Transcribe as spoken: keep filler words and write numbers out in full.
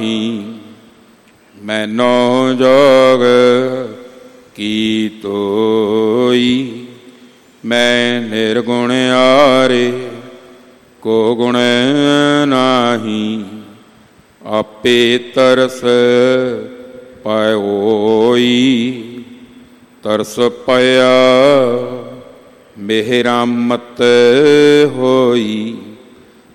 ਨਾਹੀ। ਮੈਨੋ ਜੋਗ ਕੀ ਤੋਈ, ਮੈਂ ਨਿਰਗੁਣ ਆਰੇ ਕੋ ਗੁਣ ਨਾਹੀ। ਆਪੇ ਤਰਸ ਪਾਇਓਈ, ਤਰਸ ਪਾਇਆ ਮਿਹਰਾਮਤ ਹੋਈ।